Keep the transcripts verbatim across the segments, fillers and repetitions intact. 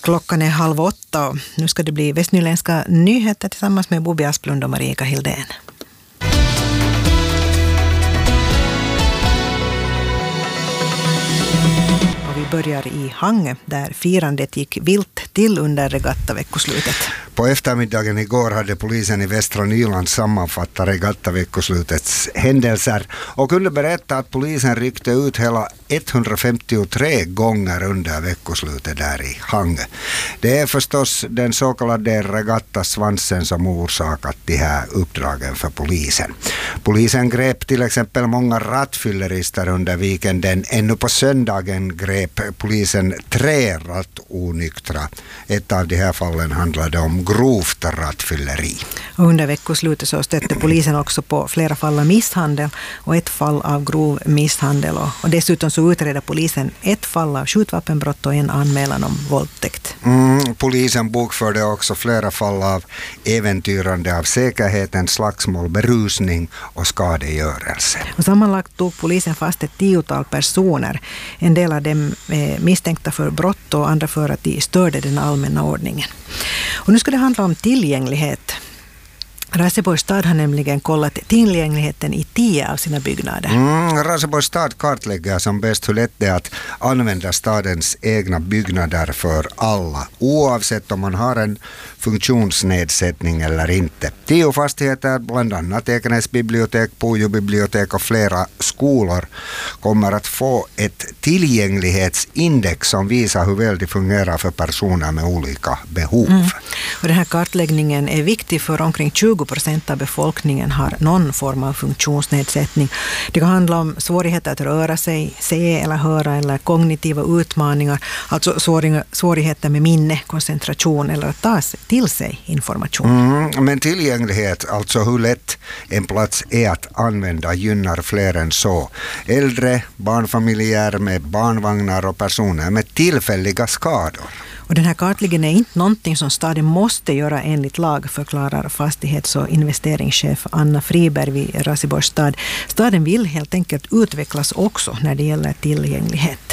Klockan är halv åtta och nu ska det bli västnyländska nyheter tillsammans med Bobby Asplund och Marika Hildén. Vi börjar i Hangö där firandet gick vilt till under regattaveckoslutet. På eftermiddagen igår hade polisen i Västra Nyland sammanfattat regattaveckoslutets händelser och kunde berätta att polisen ryckte ut hela etthundrafemtiotre gånger under veckoslutet där i Hangö. Det är förstås den så kallade regattasvansen som orsakat de här uppdragen för polisen. Polisen grep till exempel många rattfyllerister under weekenden. Ännu på söndagen grep polisen tre rattonyktra. Ett av de här fallen handlade om grovt rattfylleri. Och under veckoslutet så stötte polisen också på flera fall av misshandel och ett fall av grov misshandel. Och, och dessutom så utreder polisen ett fall av skjutvapenbrott och en anmälan om våldtäkt. Mm, polisen bokförde också flera fall av äventyrande av säkerheten, slagsmål, berusning och skadegörelse. Och sammanlagt tog polisen fast ett tiotal personer. En del av dem är misstänkta för brott och andra för att de störde den allmänna ordningen. Och nu ska det handla om tillgänglighet. Raseborgs stad har nämligen kollat tillgängligheten i tio av sina byggnader. Mm, Raseborgs stad kartlägger som bäst hur lätt det är att använda stadens egna byggnader för alla, oavsett om man har en funktionsnedsättning eller inte. Tio fastigheter, bland annat Ekenäs bibliotek, Pujo bibliotek och flera skolor, kommer att få ett tillgänglighetsindex som visar hur väl det fungerar för personer med olika behov. Mm. Och den här kartläggningen är viktig för omkring tjugo procent av befolkningen har någon form av funktionsnedsättning. Det kan handla om svårigheter att röra sig, se eller höra eller kognitiva utmaningar, alltså svårigheter med minne, koncentration eller att ta till sig information. Mm, men tillgänglighet, alltså hur lätt en plats är att använda, gynnar fler än så. Äldre, barnfamiljer med barnvagnar och personer med tillfälliga skador. Och den här kartläggningen är inte någonting som staden måste göra enligt lag, förklarar fastighets- och investeringschef Anna Friberg vid Raseborgs stad. Staden vill helt enkelt utvecklas också när det gäller tillgänglighet.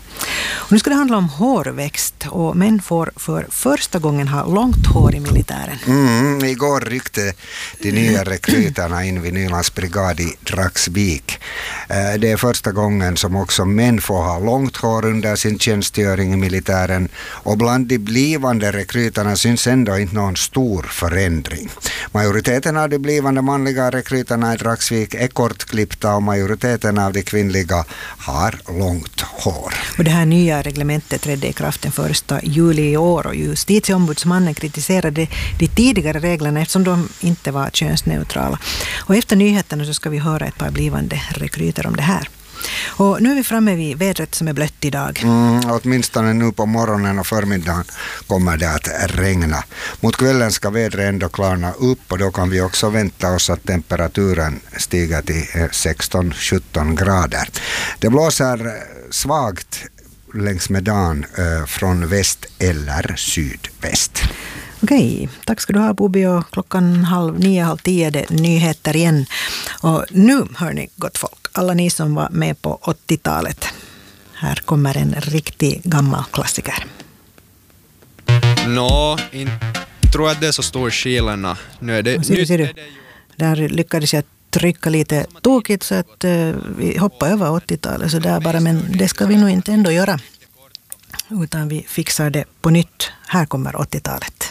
Och nu ska det handla om hårväxt och män får för första gången ha långt hår i militären. Mm, igår ryckte de nya rekryterna in vid Nylands brigad i Dragsvik. Det är första gången som också män får ha långt hår under sin tjänstgöring i militären och bland de blivande rekryterna syns ändå inte någon stor förändring. Majoriteten av de blivande manliga rekryterna i Dragsvik är kortklippta och majoriteten av de kvinnliga har långt hår. Och det här nya reglementet trädde i kraft den första juli i år och justitieombudsmannen kritiserade de tidigare reglerna eftersom de inte var könsneutrala. Och efter nyheterna så ska vi höra ett par blivande rekryter om det här. Och nu är vi framme vid vädret som är blött idag. Mm, åtminstone nu på morgonen och förmiddagen kommer det att regna. Mot kvällen ska vädret ändå klarna upp och då kan vi också vänta oss att temperaturen stiger till sexton sjutton grader. Det blåser svagt längs med dagen eh, från väst eller sydväst. Okej, tack ska du ha Bobby och klockan halv nio, halv tio är det nyheter igen. Och nu hör ni gott folk, alla ni som var med på åttiotalet. Här kommer en riktig gammal klassiker. Nå, inte tror att det är så stor skillnad. Nu är det, ser du, ser du? är det ju... Där lyckades jag trycka lite tokigt så att uh, vi hoppar över åttiotalet så där bara, men det ska vi nog inte ändå göra. Utan vi fixar det på nytt. Här kommer åttiotalet.